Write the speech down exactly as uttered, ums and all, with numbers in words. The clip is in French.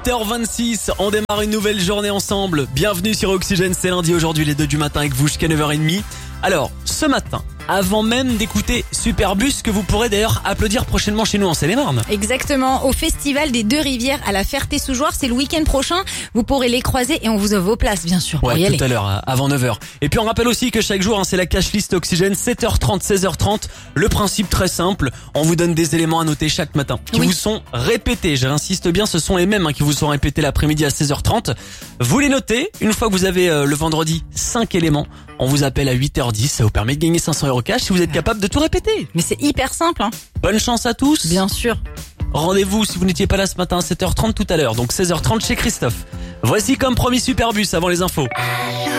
huit heures vingt-six, on démarre une nouvelle journée ensemble. Bienvenue sur Oxygène, c'est lundi aujourd'hui les deux du matin avec vous jusqu'à neuf heures trente. Alors, ce matin, avant même d'écouter Superbus, que vous pourrez d'ailleurs applaudir prochainement chez nous en Seine-et-Marne. Exactement, au Festival des Deux Rivières à la Ferté-sous-Jouarre, c'est le week-end prochain. Vous pourrez les croiser et on vous offre vos places, bien sûr, pour Ouais, y tout aller. à l'heure, avant neuf heures. Et puis on rappelle aussi que chaque jour, hein, c'est la cash list Oxygène, sept heures trente, seize heures trente. Le principe très simple, on vous donne des éléments à noter chaque matin qui Oui. vous sont répétés. J'insiste bien, ce sont les mêmes hein, qui vous sont répétés l'après-midi à seize heures trente. Vous les notez, une fois que vous avez euh, le vendredi cinq éléments, on vous appelle à huit heures dix, ça vous permet de gagner cinq cents euros cash si vous êtes capable de tout répéter. Mais c'est hyper simple, hein. Bonne chance à tous. Bien sûr. Rendez-vous si vous n'étiez pas là ce matin à sept heures trente tout à l'heure, donc seize heures trente chez Christophe. Voici comme promis Superbus avant les infos.